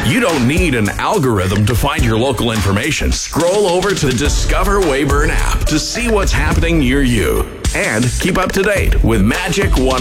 You don't need an algorithm to find your local information. Scroll over to the Discover Weyburn app to see what's happening near you. And keep up to date with Magic 105.